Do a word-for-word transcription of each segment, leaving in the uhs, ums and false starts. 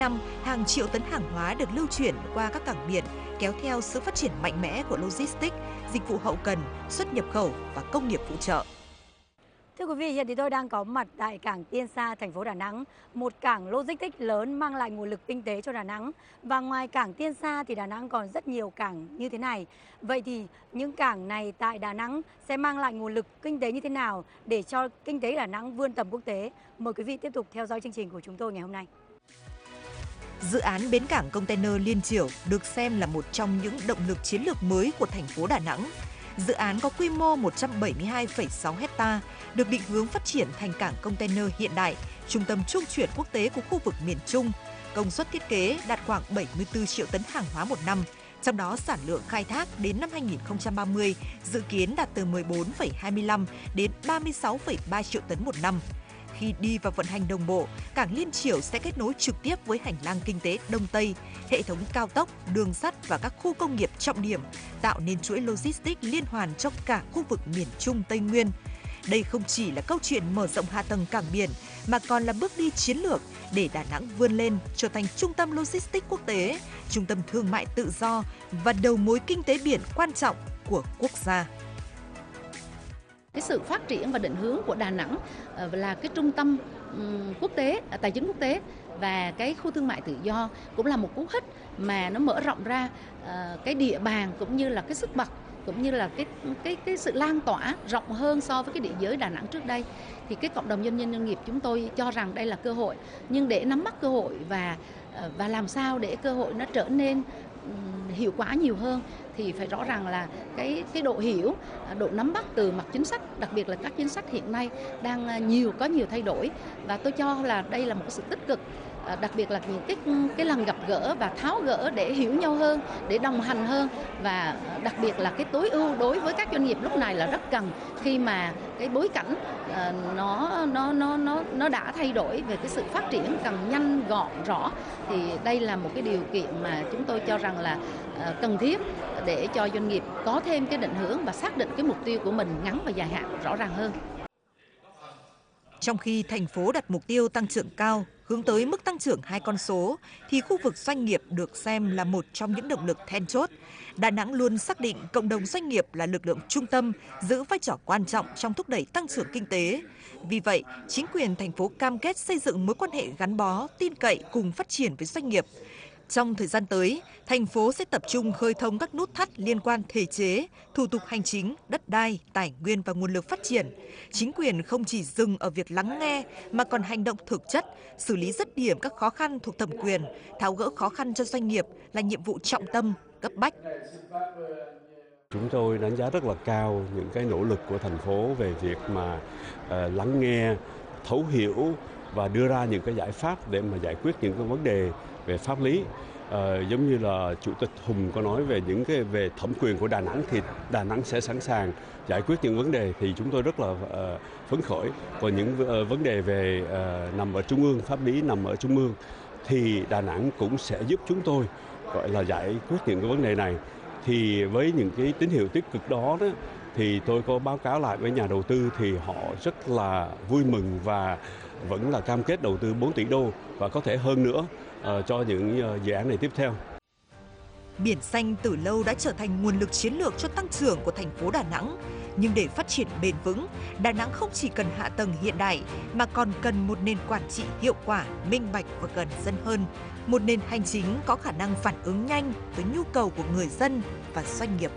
Năm, hàng triệu tấn hàng hóa được lưu chuyển qua các cảng biển, kéo theo sự phát triển mạnh mẽ của logistics, dịch vụ hậu cần, xuất nhập khẩu và công nghiệp phụ trợ. Thưa quý vị, hiện thì tôi đang có mặt tại cảng Tiên Sa, thành phố Đà Nẵng, một cảng logistics lớn mang lại nguồn lực kinh tế cho Đà Nẵng. Và ngoài cảng Tiên Sa thì Đà Nẵng còn rất nhiều cảng như thế này. Vậy thì những cảng này tại Đà Nẵng sẽ mang lại nguồn lực kinh tế như thế nào để cho kinh tế Đà Nẵng vươn tầm quốc tế? Mời quý vị tiếp tục theo dõi chương trình của chúng tôi ngày hôm nay. Dự án bến cảng container Liên Chiểu được xem là một trong những động lực chiến lược mới của thành phố Đà Nẵng. Dự án có quy mô một trăm bảy mươi hai phẩy sáu ha, được định hướng phát triển thành cảng container hiện đại, trung tâm trung chuyển quốc tế của khu vực miền Trung. Công suất thiết kế đạt khoảng bảy mươi tư triệu tấn hàng hóa một năm, trong đó sản lượng khai thác đến năm hai nghìn không trăm ba mươi dự kiến đạt từ mười bốn phẩy hai mươi lăm đến ba mươi sáu phẩy ba triệu tấn một năm. Khi đi vào vận hành đồng bộ, cảng Liên Chiểu sẽ kết nối trực tiếp với hành lang kinh tế Đông Tây, hệ thống cao tốc, đường sắt và các khu công nghiệp trọng điểm, tạo nên chuỗi logistics liên hoàn cho cả khu vực miền Trung Tây Nguyên. Đây không chỉ là câu chuyện mở rộng hạ tầng cảng biển, mà còn là bước đi chiến lược để Đà Nẵng vươn lên trở thành trung tâm logistics quốc tế, trung tâm thương mại tự do và đầu mối kinh tế biển quan trọng của quốc gia. Cái sự phát triển và định hướng của Đà Nẵng là cái trung tâm quốc tế, tài chính quốc tế và cái khu thương mại tự do cũng là một cú hích mà nó mở rộng ra cái địa bàn cũng như là cái sức bật cũng như là cái cái cái sự lan tỏa rộng hơn so với cái địa giới Đà Nẵng trước đây. Thì cái cộng đồng doanh nhân doanh nghiệp chúng tôi cho rằng đây là cơ hội, nhưng để nắm bắt cơ hội và và làm sao để cơ hội nó trở nên hiệu quả nhiều hơn thì phải rõ ràng là cái cái độ hiểu, độ nắm bắt từ mặt chính sách, đặc biệt là các chính sách hiện nay đang nhiều có nhiều thay đổi, và tôi cho là đây là một sự tích cực, đặc biệt là những cái cái lần gặp gỡ và tháo gỡ để hiểu nhau hơn, để đồng hành hơn, và đặc biệt là cái tối ưu đối với các doanh nghiệp lúc này là rất cần, khi mà cái bối cảnh nó nó nó nó nó đã thay đổi về cái sự phát triển cần nhanh gọn rõ, thì đây là một cái điều kiện mà chúng tôi cho rằng là cần thiết để cho doanh nghiệp có thêm cái định hướng và xác định cái mục tiêu của mình ngắn và dài hạn rõ ràng hơn. Trong khi thành phố đặt mục tiêu tăng trưởng cao, hướng tới mức tăng trưởng hai con số, thì khu vực doanh nghiệp được xem là một trong những động lực then chốt. Đà Nẵng luôn xác định cộng đồng doanh nghiệp là lực lượng trung tâm, giữ vai trò quan trọng trong thúc đẩy tăng trưởng kinh tế. Vì vậy, chính quyền thành phố cam kết xây dựng mối quan hệ gắn bó, tin cậy cùng phát triển với doanh nghiệp. Trong thời gian tới, thành phố sẽ tập trung khơi thông các nút thắt liên quan thể chế, thủ tục hành chính, đất đai, tài nguyên và nguồn lực phát triển. Chính quyền không chỉ dừng ở việc lắng nghe mà còn hành động thực chất, xử lý dứt điểm các khó khăn thuộc thẩm quyền, tháo gỡ khó khăn cho doanh nghiệp là nhiệm vụ trọng tâm, cấp bách. Chúng tôi đánh giá rất là cao những cái nỗ lực của thành phố về việc mà uh, lắng nghe, thấu hiểu và đưa ra những cái giải pháp để mà giải quyết những cái vấn đề về pháp lý. Uh, giống như là Chủ tịch Hùng có nói về những cái về thẩm quyền của Đà Nẵng, thì Đà Nẵng sẽ sẵn sàng giải quyết những vấn đề, thì chúng tôi rất là uh, phấn khởi. Còn những uh, vấn đề về uh, nằm ở trung ương, pháp lý nằm ở trung ương, thì Đà Nẵng cũng sẽ giúp chúng tôi gọi là giải quyết những cái vấn đề này. Thì với những cái tín hiệu tích cực đó, đó thì tôi có báo cáo lại với nhà đầu tư, thì họ rất là vui mừng và vẫn là cam kết đầu tư bốn tỷ đô và có thể hơn nữa uh, cho những uh, dự án này tiếp theo. Biển xanh từ lâu đã trở thành nguồn lực chiến lược cho tăng trưởng của thành phố Đà Nẵng. Nhưng để phát triển bền vững, Đà Nẵng không chỉ cần hạ tầng hiện đại mà còn cần một nền quản trị hiệu quả, minh bạch và gần dân hơn. Một nền hành chính có khả năng phản ứng nhanh với nhu cầu của người dân và doanh nghiệp.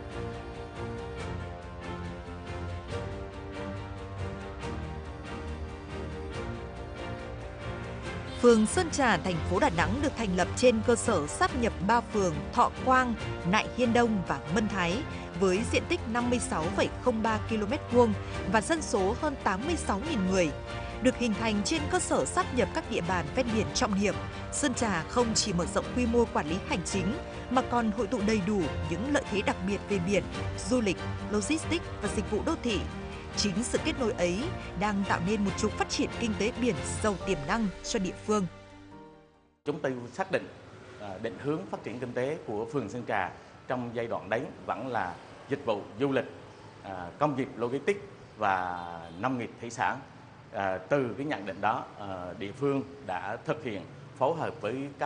Phường Sơn Trà, thành phố Đà Nẵng được thành lập trên cơ sở sáp nhập ba phường Thọ Quang, Nại Hiên Đông và Mân Thái với diện tích năm mươi sáu phẩy không ba ki lô mét vuông và dân số hơn tám mươi sáu nghìn người. Được hình thành trên cơ sở sáp nhập các địa bàn ven biển trọng điểm, Sơn Trà không chỉ mở rộng quy mô quản lý hành chính mà còn hội tụ đầy đủ những lợi thế đặc biệt về biển, du lịch, logistics và dịch vụ đô thị. Chính sự kết nối ấy đang tạo nên một trục phát triển kinh tế biển giàu tiềm năng cho địa phương. Chúng tôi xác định định hướng phát triển kinh tế của phường Sơn Trà trong giai đoạn đấy vẫn là dịch vụ du lịch, công nghiệp logistics và nông nghiệp thủy sản. Từ cái nhận định đó, địa phương đã thực hiện phối hợp với các